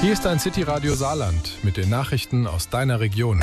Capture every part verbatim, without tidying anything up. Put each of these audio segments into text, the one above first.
Hier ist dein City-Radio Saarland mit den Nachrichten aus deiner Region.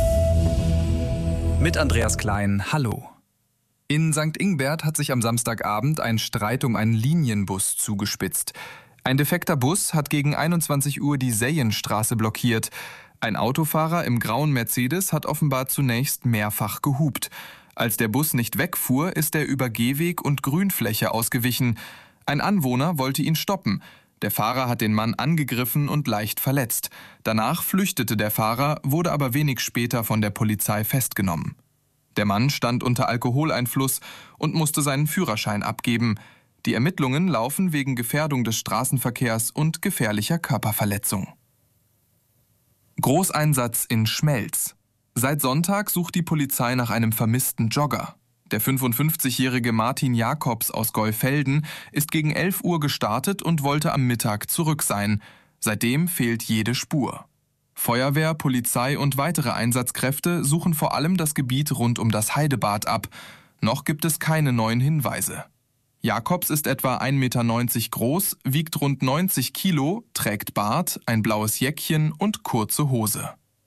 Mit Andreas Klein, hallo. In Sankt Ingbert hat sich am Samstagabend ein Streit um einen Linienbus zugespitzt. Ein defekter Bus hat gegen einundzwanzig Uhr die Seyenstraße blockiert. Ein Autofahrer im grauen Mercedes hat offenbar zunächst mehrfach gehupt. Als der Bus nicht wegfuhr, ist er über Gehweg und Grünfläche ausgewichen. Ein Anwohner wollte ihn stoppen. Der Fahrer hat den Mann angegriffen und leicht verletzt. Danach flüchtete der Fahrer, wurde aber wenig später von der Polizei festgenommen. Der Mann stand unter Alkoholeinfluss und musste seinen Führerschein abgeben. Die Ermittlungen laufen wegen Gefährdung des Straßenverkehrs und gefährlicher Körperverletzung. Großeinsatz in Schmelz. Seit Sonntag sucht die Polizei nach einem vermissten Jogger. Der fünfundfünfzigjährige Martin Jakobs aus Geufelden ist gegen elf Uhr gestartet und wollte am Mittag zurück sein. Seitdem fehlt jede Spur. Feuerwehr, Polizei und weitere Einsatzkräfte suchen vor allem das Gebiet rund um das Heidebad ab. Noch gibt es keine neuen Hinweise. Jakobs ist etwa ein Meter neunzig groß, wiegt rund neunzig Kilo, trägt Bart, ein blaues Jäckchen und kurze Hose.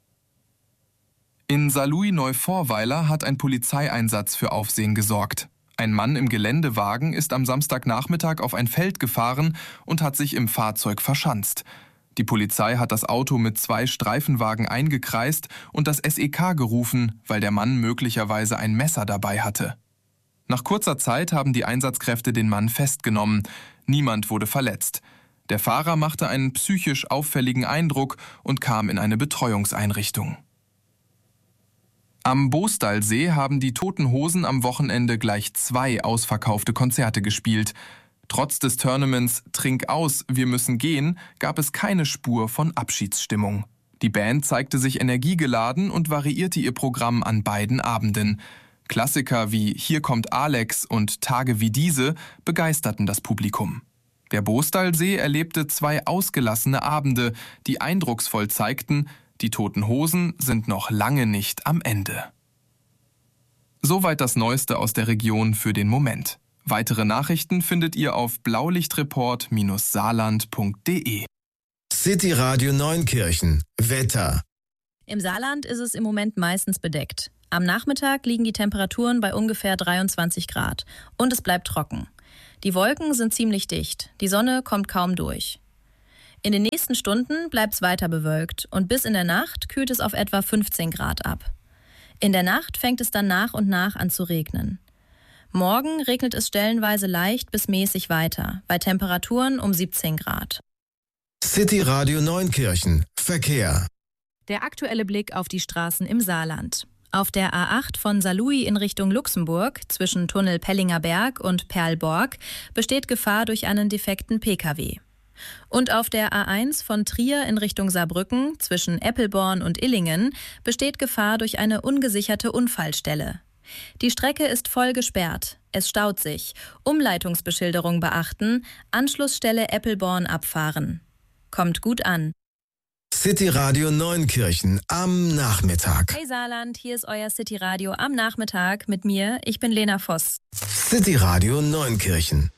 In Saarlouis-Neuvorweiler hat ein Polizeieinsatz für Aufsehen gesorgt. Ein Mann im Geländewagen ist am Samstagnachmittag auf ein Feld gefahren und hat sich im Fahrzeug verschanzt. Die Polizei hat das Auto mit zwei Streifenwagen eingekreist und das S E K gerufen, weil der Mann möglicherweise ein Messer dabei hatte. Nach kurzer Zeit haben die Einsatzkräfte den Mann festgenommen. Niemand wurde verletzt. Der Fahrer machte einen psychisch auffälligen Eindruck und kam in eine Betreuungseinrichtung. Am Boostalsee haben die Toten Hosen am Wochenende gleich zwei ausverkaufte Konzerte gespielt. Trotz des Tournaments Trink aus, wir müssen gehen, gab es keine Spur von Abschiedsstimmung. Die Band zeigte sich energiegeladen und variierte ihr Programm an beiden Abenden. Klassiker wie Hier kommt Alex und Tage wie diese begeisterten das Publikum. Der Boostalsee erlebte zwei ausgelassene Abende, die eindrucksvoll zeigten, die Toten Hosen sind noch lange nicht am Ende. Soweit das Neueste aus der Region für den Moment. Weitere Nachrichten findet ihr auf blaulichtreport Bindestrich saarland Punkt de. City Radio Neunkirchen. Wetter. Im Saarland ist es im Moment meistens bedeckt. Am Nachmittag liegen die Temperaturen bei ungefähr dreiundzwanzig Grad und es bleibt trocken. Die Wolken sind ziemlich dicht, die Sonne kommt kaum durch. In den nächsten Stunden bleibt es weiter bewölkt und bis in der Nacht kühlt es auf etwa fünfzehn Grad ab. In der Nacht fängt es dann nach und nach an zu regnen. Morgen regnet es stellenweise leicht bis mäßig weiter, bei Temperaturen um siebzehn Grad. City Radio Neunkirchen. Verkehr. Der aktuelle Blick auf die Straßen im Saarland. Auf der A acht von Saarlouis in Richtung Luxemburg zwischen Tunnel Pellinger Berg und Perlborg besteht Gefahr durch einen defekten P K W. Und auf der A eins von Trier in Richtung Saarbrücken zwischen Eppelborn und Illingen besteht Gefahr durch eine ungesicherte Unfallstelle. Die Strecke ist voll gesperrt. Es staut sich. Umleitungsbeschilderung beachten. Anschlussstelle Eppelborn abfahren. Kommt gut an. City Radio Neunkirchen am Nachmittag. Hey Saarland, hier ist euer City Radio am Nachmittag mit mir. Ich bin Lena Voss. City Radio Neunkirchen.